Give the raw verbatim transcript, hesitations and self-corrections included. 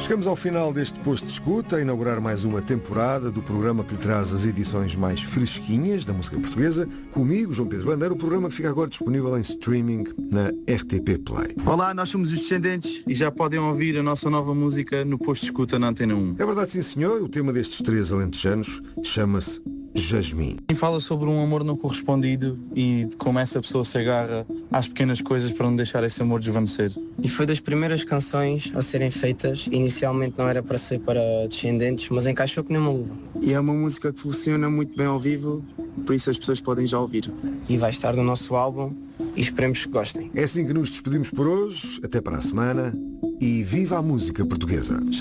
Chegamos ao final deste posto de escuta, a inaugurar mais uma temporada do programa que lhe traz as edições mais fresquinhas da música portuguesa. Comigo, João Pedro Bandeira, o programa que fica agora disponível em streaming na R T P Play. Olá, nós somos os Descendentes e já podem ouvir a nossa nova música no posto de escuta na Antena um. É verdade, sim senhor, o tema destes três alentejanos chama-se Jasmim. Fala sobre um amor não correspondido e de como essa pessoa se agarra às pequenas coisas para não deixar esse amor desvanecer. E foi das primeiras canções a serem feitas. Inicialmente não era para ser para Descendentes, mas encaixou que nem uma luva. E é uma música que funciona muito bem ao vivo, por isso as pessoas podem já ouvir. E vai estar no nosso álbum e esperemos que gostem. É assim que nos despedimos por hoje, até para a semana e viva a música portuguesa.